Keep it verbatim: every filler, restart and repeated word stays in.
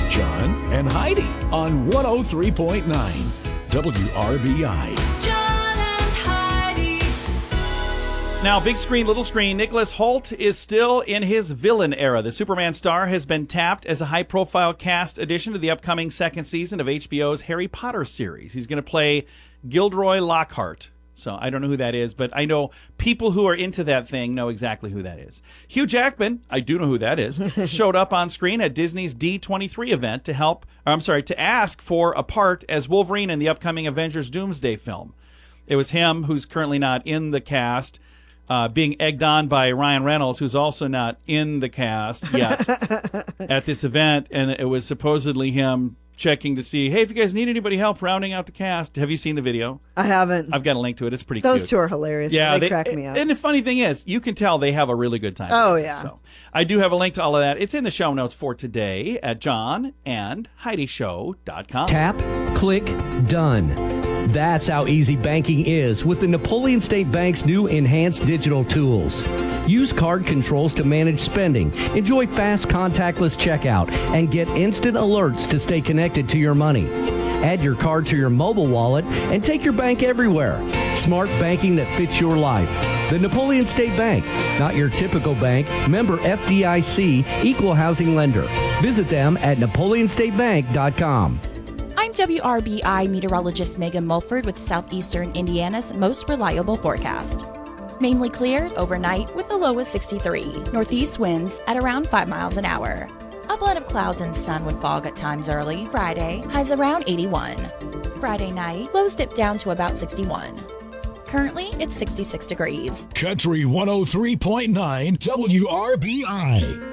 John and Heidi on one oh three point nine W R B I. John and Heidi. Now, big screen, little screen, Nicholas Hoult is still in his villain era. The Superman star has been tapped as a high-profile cast addition to the upcoming second season of H B O's Harry Potter series. He's going to play Gilderoy Lockhart. So I don't know who that is, but I know people who are into that thing know exactly who that is. Hugh Jackman, I do know who that is, showed up on screen at Disney's D twenty-three event to help, or I'm sorry, to ask for a part as Wolverine in the upcoming Avengers Doomsday film. It was him, who's currently not in the cast, uh, being egged on by Ryan Reynolds, who's also not in the cast yet at this event, and it was supposedly him checking to see, hey, if you guys need anybody help rounding out the cast. Have you seen the video? I haven't. I've got a link to it. It's pretty Those cute. two are hilarious. Yeah, they, they crack me up. And the funny thing is, you can tell they have a really good time. Oh, yeah. So I do have a link to all of that. It's in the show notes for today at john and heidi show dot com. Tap, click, done. That's how easy banking is with the Napoleon State Bank's new enhanced digital tools. Use card controls to manage spending, enjoy fast contactless checkout, and get instant alerts to stay connected to your money. Add your card to your mobile wallet and take your bank everywhere. Smart banking that fits your life. The Napoleon State Bank, not your typical bank, member F D I C, equal housing lender. Visit them at napoleon state bank dot com. I'm W R B I meteorologist Megan Mulford with Southeastern Indiana's most reliable forecast. Mainly clear overnight with a low of sixty-three. Northeast winds at around five miles an hour. A blend of clouds and sun with fog at times early. Friday, highs around eighty-one. Friday night, lows dip down to about sixty-one. Currently, it's sixty-six degrees. Country one oh three point nine W R B I.